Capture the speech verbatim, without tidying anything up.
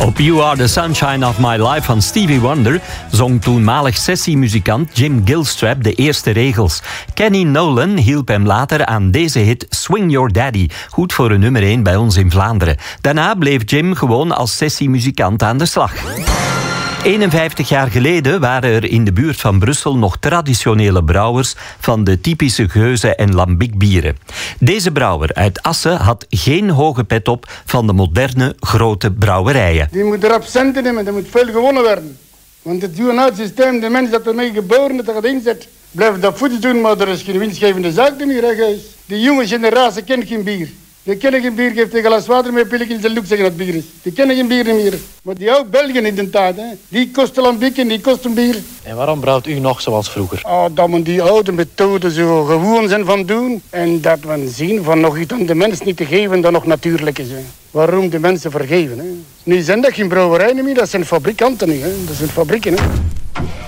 Op You Are The Sunshine Of My Life van Stevie Wonder zong toenmalig sessiemuzikant Jim Gilstrap de eerste regels. Kenny Nolan hielp hem later aan deze hit Swing Your Daddy, goed voor een nummer één bij ons in Vlaanderen. Daarna bleef Jim gewoon als sessiemuzikant aan de slag. eenenvijftig jaar geleden waren er in de buurt van Brussel nog traditionele brouwers van de typische Geuze en Lambic bieren. Deze brouwer uit Assen had geen hoge pet op van de moderne grote brouwerijen. Die moet erop centen nemen, er moet veel gewonnen worden. Want het duo-systeem, de mens dat ermee geboren dat erin zit, blijft dat voeten doen, maar er is geen winstgevende zaak meer, hè, Geus. Die jonge generatie kent geen bier. Die kennen geen bier, geeft een glas water met pillen in zijn look zeggen dat het bier is. Die kennen geen bier meer. Maar die oude Belgen in de tijd, hè, die kosten lambic en die kosten bier. En waarom brouwt u nog zoals vroeger? Oh, dat men die oude methoden zo gewoon zijn van doen. En dat we zien van nog iets aan de mens niet te geven dat nog natuurlijk is. Hè. Waarom de mensen vergeven. Hè. Nu zijn dat geen brouwerijen meer, dat zijn fabrikanten. Hè. Dat zijn fabrieken. Hè.